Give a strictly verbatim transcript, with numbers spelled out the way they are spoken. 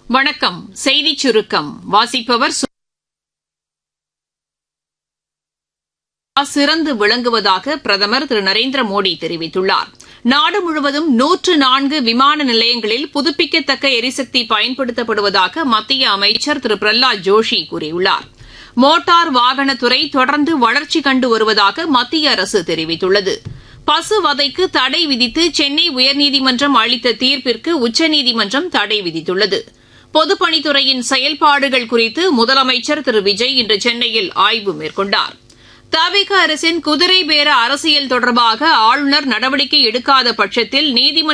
வணக்கம். செய்திச் சுருக்கம் வாசிப்பவர் சிறந்து விளங்குவதாக பிரதமர் திரு நரேந்திர மோடி தெரிவித்துள்ளார். நாடு முழுவதும் நூற்று நான்கு விமான நிலையங்களில் புதுப்பிக்கத்தக்க எரிசக்தி பயன்படுத்தப்படுவதாக மத்திய அமைச்சர் திரு பிரஹ்லாத் ஜோஷி கூறியுள்ளார். மோட்டார் வாகனத்துறை தொடர்ந்து வளர்ச்சி கண்டு வருவதாக மத்திய அரசு தெரிவித்துள்ளது. பசுவதைக்கு தடை விதித்து சென்னை உயர்நீதிமன்றம் அளித்த தீர்ப்பிற்கு உச்சநீதிமன்றம் தடை விதித்துள்ளது. பொதுப்பணித்துறையின் செயல்பாடுகள் குறித்து முதலமைச்சர் திரு விஜய் இன்று சென்னையில் ஆய்வு மேற்கொண்டார். தவிக அரசின் குதிரை பேர அரசியல் தொடர்பாக ஆளுநர் நடவடிக்கை எடுக்காத பட்சத்தில் நீதிமன்ற